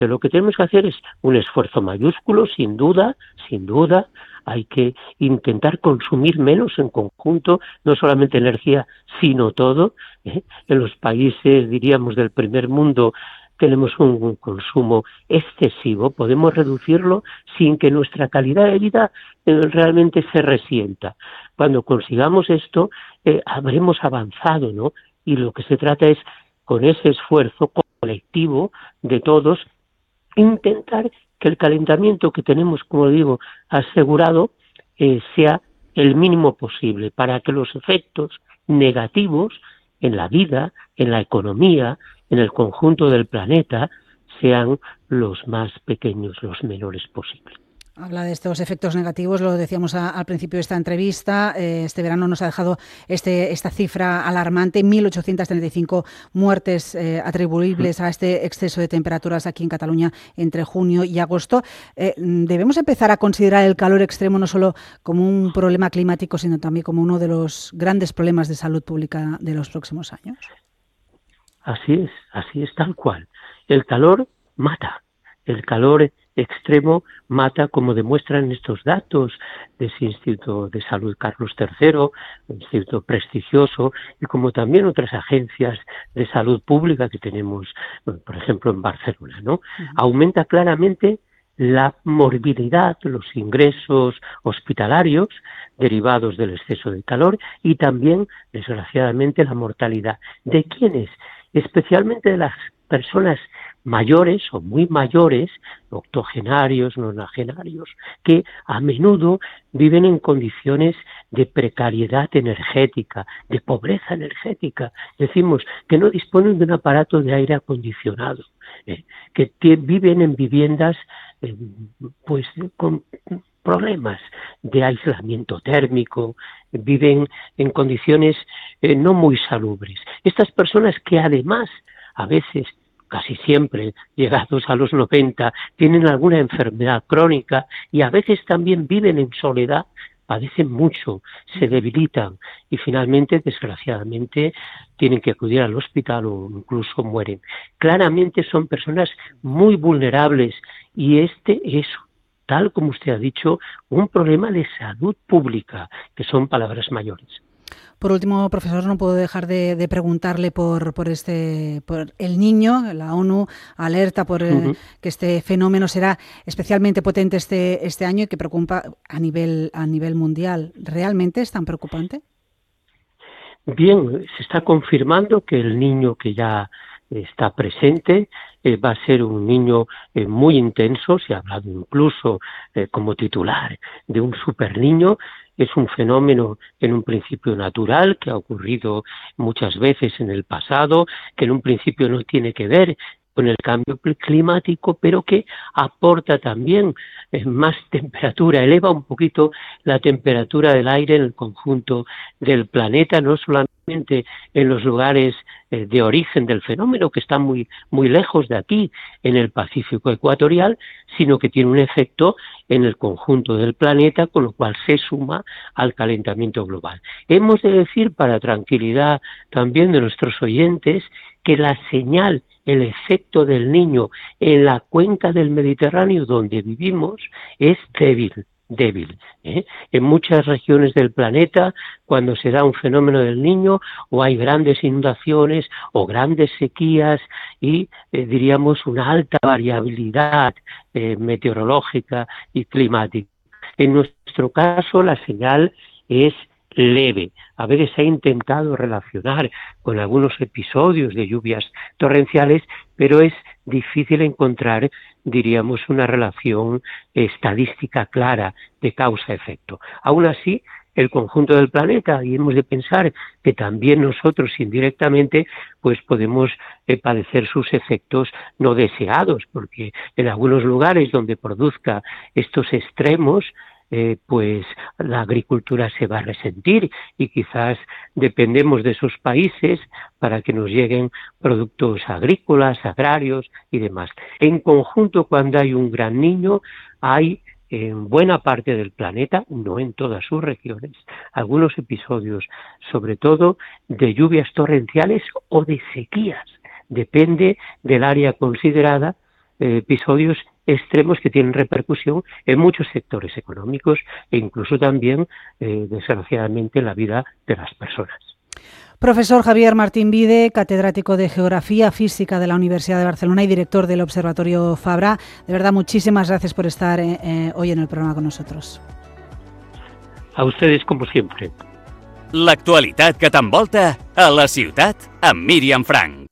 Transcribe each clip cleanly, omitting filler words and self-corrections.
Pero lo que tenemos que hacer es un esfuerzo mayúsculo, sin duda, sin duda. Hay que intentar consumir menos en conjunto, no solamente energía, sino todo. En los países, diríamos, del primer mundo tenemos un consumo excesivo, podemos reducirlo sin que nuestra calidad de vida realmente se resienta. Cuando consigamos esto, habremos avanzado, ¿no? Y lo que se trata es, con ese esfuerzo colectivo de todos, intentar que el calentamiento que tenemos, como digo, asegurado, sea el mínimo posible para que los efectos negativos en la vida, en la economía, en el conjunto del planeta, sean los más pequeños, los menores posibles. Habla de estos efectos negativos, lo decíamos al principio de esta entrevista. Este verano nos ha dejado esta cifra alarmante, 1.835 muertes atribuibles a este exceso de temperaturas aquí en Cataluña entre junio y agosto. Debemos empezar a considerar el calor extremo no solo como un problema climático, sino también como uno de los grandes problemas de salud pública de los próximos años. Así es tal cual. El calor mata. El calor extremo mata, como demuestran estos datos de ese Instituto de Salud Carlos III, un instituto prestigioso, y como también otras agencias de salud pública que tenemos, por ejemplo, en Barcelona, ¿no? Aumenta claramente la morbilidad, los ingresos hospitalarios derivados del exceso de calor y también, desgraciadamente, la mortalidad. ¿De quiénes? Especialmente de las personas mayores o muy mayores, octogenarios, nonagenarios, que a menudo viven en condiciones de precariedad energética, de pobreza energética. Decimos que no disponen de un aparato de aire acondicionado, que viven en viviendas pues con problemas de aislamiento térmico, viven en condiciones no muy salubres. Estas personas que además, a veces, casi siempre, llegados a los 90, tienen alguna enfermedad crónica y a veces también viven en soledad, padecen mucho, se debilitan y finalmente, desgraciadamente, tienen que acudir al hospital o incluso mueren. Claramente son personas muy vulnerables y este es, tal como usted ha dicho, un problema de salud pública, que son palabras mayores. Por último, profesor, no puedo dejar de preguntarle por el niño. La ONU alerta por que este fenómeno será especialmente potente este año y que preocupa a nivel mundial. ¿Realmente es tan preocupante? Bien, se está confirmando que el niño que ya está presente va a ser un niño muy intenso. Se ha hablado incluso como titular de un superniño. Es un fenómeno en un principio natural que ha ocurrido muchas veces en el pasado, que en un principio no tiene que ver con el cambio climático, pero que aporta también más temperatura, eleva un poquito la temperatura del aire en el conjunto del planeta, no solamente en los lugares de origen del fenómeno, que están muy, muy lejos de aquí, en el Pacífico ecuatorial, sino que tiene un efecto en el conjunto del planeta, con lo cual se suma al calentamiento global. Hemos de decir, para tranquilidad también de nuestros oyentes, que la señal, el efecto del niño en la cuenca del Mediterráneo donde vivimos es débil. En muchas regiones del planeta, cuando se da un fenómeno del niño, o hay grandes inundaciones o grandes sequías y diríamos una alta variabilidad meteorológica y climática. En nuestro caso, la señal es leve. A veces se ha intentado relacionar con algunos episodios de lluvias torrenciales, pero es difícil encontrar, diríamos, una relación estadística clara de causa-efecto. Aún así, el conjunto del planeta, y hemos de pensar que también nosotros indirectamente pues podemos padecer sus efectos no deseados, porque en algunos lugares donde produzca estos extremos, pues la agricultura se va a resentir y quizás dependemos de esos países para que nos lleguen productos agrícolas, agrarios y demás. En conjunto, cuando hay un gran niño, hay en buena parte del planeta, no en todas sus regiones, algunos episodios, sobre todo de lluvias torrenciales o de sequías. Depende del área considerada, episodios extremos que tienen repercusión en muchos sectores económicos e incluso también, desgraciadamente, en la vida de las personas. Profesor Javier Martín Vide, catedrático de Geografía Física de la Universidad de Barcelona y director del Observatorio Fabra, de verdad, muchísimas gracias por estar hoy en el programa con nosotros. A ustedes, como siempre. L'actualitat que t'envolta a la ciutat amb Míriam Frank.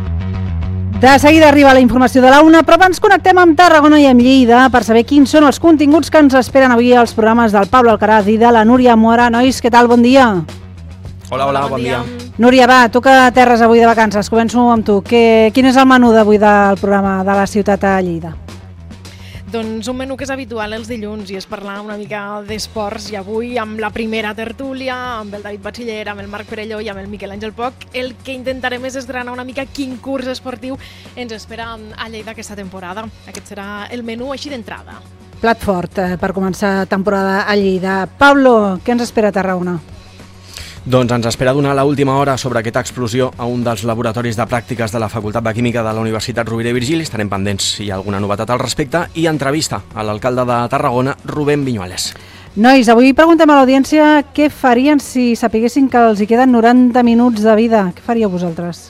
De seguida arriba la informació de la una, però abans connectem amb Tarragona i amb Lleida per saber quins són els continguts que ens esperen avui als programes del Pablo Alcaraz i de la Núria Mora. Nois, què tal? Bon dia. Hola, bon dia. Núria, va, tu que terres avui de vacances, començo amb tu. Quin és el menú d'avui del programa de la ciutat a Lleida? Doncs un menú que és habitual els dilluns i és parlar una mica d'esports, i avui amb la primera tertúlia, amb el David Batxiller, amb el Marc Perelló i amb el Miquel Àngel Poch, el que intentarem és desgranar una mica quin curs esportiu ens espera a Lleida aquesta temporada. Aquest serà el menú així d'entrada. Plat fort per començar temporada a Lleida. Pablo, què ens espera a Tarragona? Doncs ens espera donar l'última hora sobre aquesta explosió a un dels laboratoris de pràctiques de la Facultat de Química de la Universitat Rovira i Virgili. Estarem pendents si hi ha alguna novetat al respecte, i entrevista a l'alcalde de Tarragona, Rubén Viñuales. Nois, avui preguntem a l'audiència què farien si sapiguessin que els hi queden 90 minuts de vida. Què faríeu vosaltres?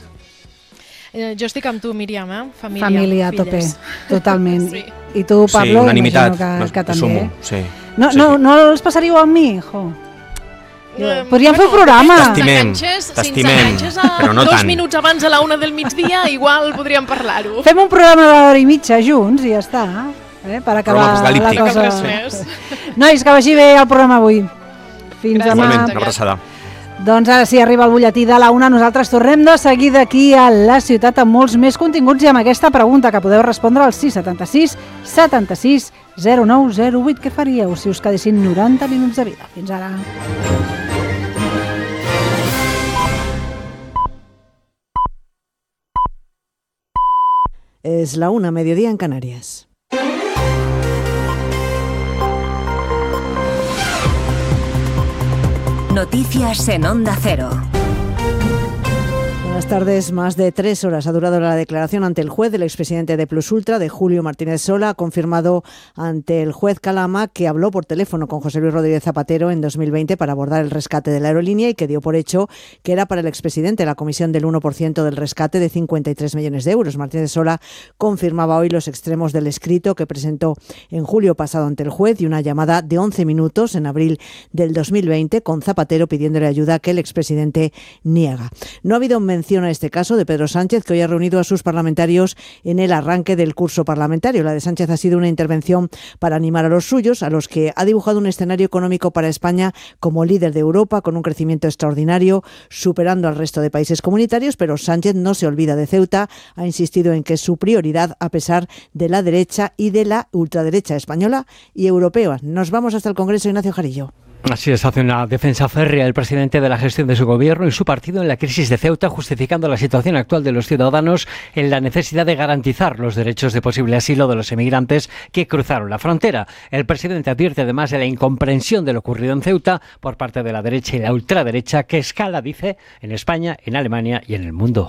Jo estic amb tu, Míriam, Família a tope, totalment. Sí. I tu, Pablo, sí, unanimitat, que també. som-ho, sí. No els passaríeu amb mi, jo? Podríem fer un programa. T'estimem, Si ens enganxes però no 2 tant. minuts abans a la 1 del migdia, igual podríem parlar-ho. Fem un programa d'hora i mitja junts i ja està, per acabar la cosa. Nois, que vagi bé el programa avui. Fins demà. Igualment, una abraçada. Doncs ara sí, arriba el butlletí de la una. Nosaltres tornem de seguida aquí a la ciutat amb molts més continguts i amb aquesta pregunta que podeu respondre al 676 76 0908. Què faríeu si us quedessin 90 minuts de vida? Fins ara. Es la 1, mediodía en Canarias. Noticias en Onda Cero. Buenas tardes. Más de 3 horas ha durado la declaración ante el juez del expresidente de Plus Ultra, de Julio Martínez Sola. Ha confirmado ante el juez Calama que habló por teléfono con José Luis Rodríguez Zapatero en 2020 para abordar el rescate de la aerolínea y que dio por hecho que era para el expresidente la comisión del 1% del rescate de 53 millones de euros. Martínez Sola confirmaba hoy los extremos del escrito que presentó en julio pasado ante el juez y una llamada de 11 minutos en abril del 2020 con Zapatero pidiéndole ayuda que el expresidente niega. No ha habido mención a este caso de Pedro Sánchez, que hoy ha reunido a sus parlamentarios en el arranque del curso parlamentario. La de Sánchez ha sido una intervención para animar a los suyos, a los que ha dibujado un escenario económico para España como líder de Europa, con un crecimiento extraordinario, superando al resto de países comunitarios, pero Sánchez no se olvida de Ceuta, ha insistido en que es su prioridad a pesar de la derecha y de la ultraderecha española y europea. Nos vamos hasta el Congreso, Ignacio Jarillo. Así es, hace una defensa férrea el presidente de la gestión de su gobierno y su partido en la crisis de Ceuta, justificando la situación actual de los ciudadanos en la necesidad de garantizar los derechos de posible asilo de los emigrantes que cruzaron la frontera. El presidente advierte además de la incomprensión de lo ocurrido en Ceuta por parte de la derecha y la ultraderecha, que escala, dice, en España, en Alemania y en el mundo.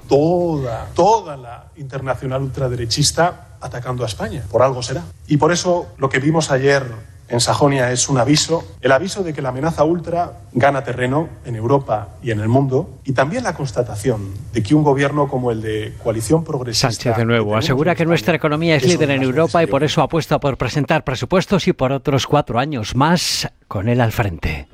Toda la internacional ultraderechista atacando a España. Por algo será. Y por eso lo que vimos ayer en Sajonia es un aviso, el aviso de que la amenaza ultra gana terreno en Europa y en el mundo, y también la constatación de que un gobierno como el de Coalición Progresista... Sánchez de nuevo asegura que nuestra economía es líder en Europa y por eso apuesta por presentar presupuestos y por otros 4 años más con él al frente.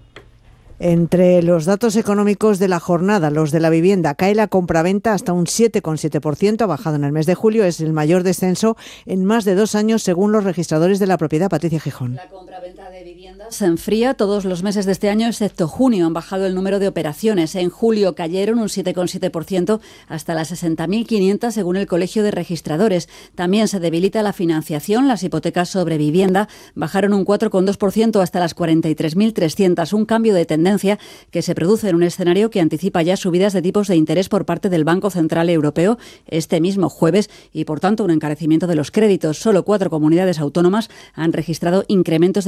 Entre los datos económicos de la jornada, los de la vivienda, cae la compraventa hasta un 7,7%, ha bajado en el mes de julio, es el mayor descenso en más de 2 años según los registradores de la propiedad. Patricia Gijón. La compraventa de viviendas se enfría todos los meses de este año, excepto junio. Han bajado el número de operaciones. En julio cayeron un 7,7% hasta las 60.500 según el Colegio de Registradores. También se debilita la financiación. Las hipotecas sobre vivienda bajaron un 4,2% hasta las 43.300, un cambio de tendencia que se produce en un escenario que anticipa ya subidas de tipos de interés por parte del Banco Central Europeo este mismo jueves y, por tanto, un encarecimiento de los créditos. Solo 4 comunidades autónomas han registrado incrementos de compraventa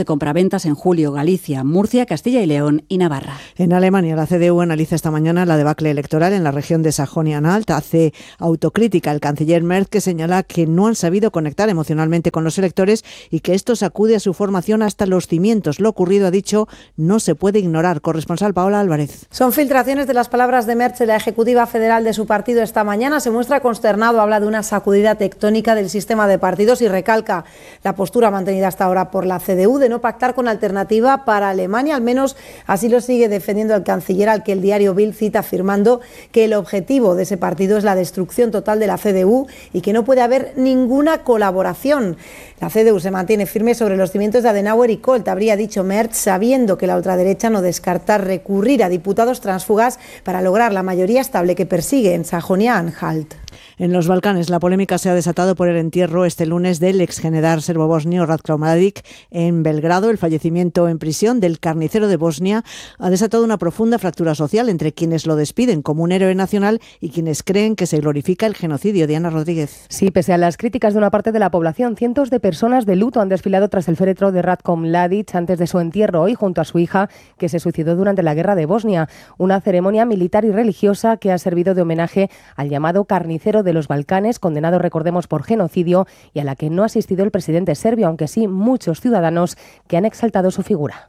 reventas en julio. Galicia, Murcia, Castilla y León y Navarra. En Alemania, la CDU analiza esta mañana la debacle electoral en la región de Sajonia-Anhalt. Hace autocrítica el canciller Merz, que señala que no han sabido conectar emocionalmente con los electores y que esto sacude a su formación hasta los cimientos. Lo ocurrido, ha dicho, no se puede ignorar. Corresponsal Paola Álvarez. Son filtraciones de las palabras de Merz en la Ejecutiva Federal de su partido esta mañana. Se muestra consternado, habla de una sacudida tectónica del sistema de partidos y recalca la postura mantenida hasta ahora por la CDU de no pactar con alternativa para Alemania. Al menos así lo sigue defendiendo el canciller, al que el diario Bild cita afirmando que el objetivo de ese partido es la destrucción total de la CDU y que no puede haber ninguna colaboración. La CDU se mantiene firme sobre los cimientos de Adenauer y Kohl, habría dicho Merz, sabiendo que la ultraderecha no descarta recurrir a diputados tránsfugas para lograr la mayoría estable que persigue en Sajonia-Anhalt. En los Balcanes, la polémica se ha desatado por el entierro este lunes del exgeneral serbo-bosnio Ratko Mladic en Belgrado. El fallecimiento en prisión del carnicero de Bosnia ha desatado una profunda fractura social entre quienes lo despiden como un héroe nacional y quienes creen que se glorifica el genocidio. Diana Rodríguez. Sí, pese a las críticas de una parte de la población, cientos de personas de luto han desfilado tras el féretro de Ratko Mladic antes de su entierro hoy junto a su hija, que se suicidó durante la guerra de Bosnia. Una ceremonia militar y religiosa que ha servido de homenaje al llamado carnicero de los Balcanes, condenado, recordemos, por genocidio, y a la que no ha asistido el presidente serbio, aunque sí muchos ciudadanos que han exaltado su figura.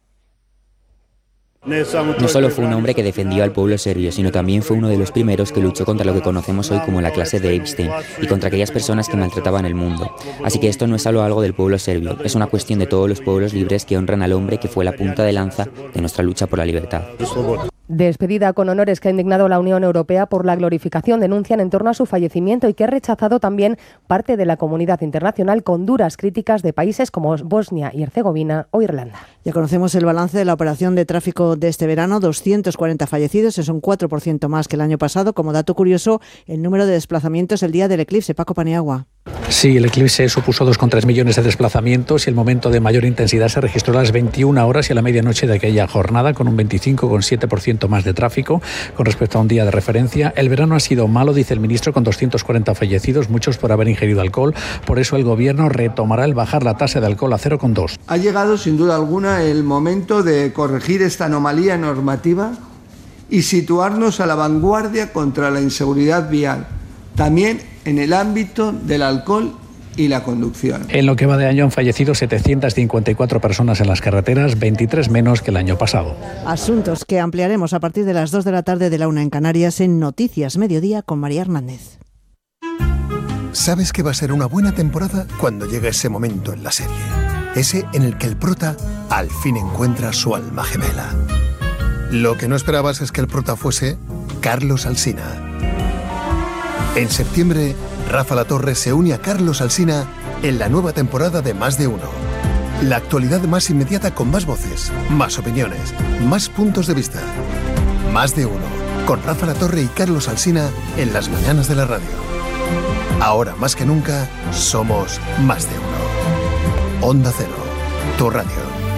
No solo fue un hombre que defendió al pueblo serbio, sino también fue uno de los primeros que luchó contra lo que conocemos hoy como la clase de Epstein y contra aquellas personas que maltrataban el mundo. Así que esto no es solo algo del pueblo serbio, es una cuestión de todos los pueblos libres que honran al hombre que fue la punta de lanza de nuestra lucha por la libertad. Despedida con honores que ha indignado la Unión Europea por la glorificación, denuncian en torno a su fallecimiento y que ha rechazado también parte de la comunidad internacional con duras críticas de países como Bosnia y Herzegovina o Irlanda. Ya conocemos el balance de la operación de tráfico de este verano, 240 fallecidos, es un 4% más que el año pasado. Como dato curioso, el número de desplazamientos el día del eclipse. Paco Paniagua. Sí, el eclipse supuso 2,3 millones de desplazamientos y el momento de mayor intensidad se registró a las 21 horas y a la medianoche de aquella jornada, con un 25,7% más de tráfico con respecto a un día de referencia. El verano ha sido malo, dice el ministro, con 240 fallecidos, muchos por haber ingerido alcohol. Por eso el gobierno retomará el bajar la tasa de alcohol a 0,2. Ha llegado sin duda alguna el momento de corregir esta anomalía normativa y situarnos a la vanguardia contra la inseguridad vial, también en el ámbito del alcohol y la conducción. En lo que va de año han fallecido 754 personas en las carreteras, 23 menos que el año pasado. Asuntos que ampliaremos a partir de las 2 de la tarde de la 1 en Canarias en Noticias Mediodía con María Hernández. Sabes que va a ser una buena temporada cuando llega ese momento en la serie. Ese en el que el prota al fin encuentra su alma gemela. Lo que no esperabas es que el prota fuese Carlos Alsina. En septiembre, Rafa Latorre se une a Carlos Alsina en la nueva temporada de Más de Uno. La actualidad más inmediata con más voces, más opiniones, más puntos de vista. Más de Uno, con Rafa Latorre y Carlos Alsina en las mañanas de la radio. Ahora más que nunca, somos Más de Uno. Onda Cero, tu radio.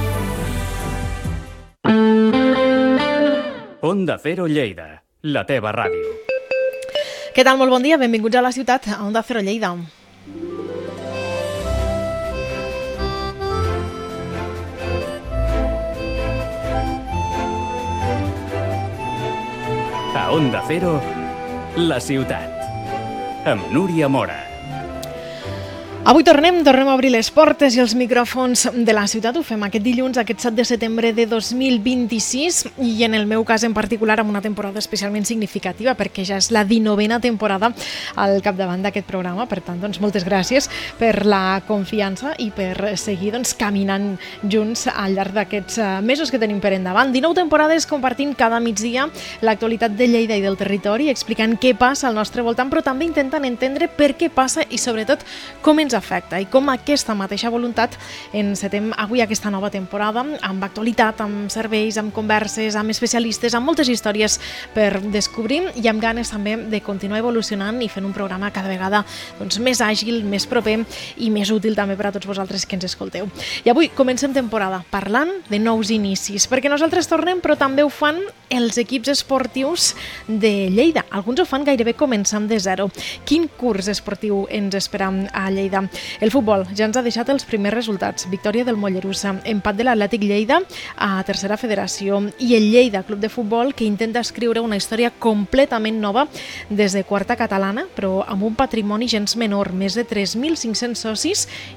Onda Cero Lleida, la teva ràdio. Què tal? Molt bon dia, benvinguts a la ciutat, a Onda Cero Lleida. A Onda Cero, la ciutat, amb Núria Mora. Avui tornem a obrir les portes i els micròfons de la ciutat. Ho fem aquest dilluns, aquest 7 de setembre de 2026, i en el meu cas en particular amb una temporada especialment significativa, perquè ja és la 19a temporada al capdavant d'aquest programa. Per tant, doncs, moltes gràcies per la confiança i per seguir caminant junts al llarg d'aquests mesos que tenim per endavant. 19 temporades compartint cada migdia l'actualitat de Lleida i del territori, explicant què passa al nostre voltant, però també intentant entendre per què passa i sobretot com ens afecta i com aquesta mateixa voluntat encetem avui aquesta nova temporada amb actualitat, amb serveis, amb converses, amb especialistes, amb moltes històries per descobrir i amb ganes també de continuar evolucionant i fent un programa cada vegada més àgil, més proper i més útil també per a tots vosaltres que ens escolteu. I avui comencem temporada parlant de nous inicis, perquè nosaltres tornem però també ho fan els equips esportius de Lleida. Alguns ho fan gairebé començant de zero. Quin curs esportiu ens espera a Lleida Lleida. El futbol ja ens ha deixat els primers resultats. Victòria del Mollerussa, empat de l'Atlètic Lleida a Tercera Federació i el Lleida Club de Futbol, que intenta escriure una història completament nova des de quarta catalana, però amb un patrimoni gens menor, més de 3.500 socis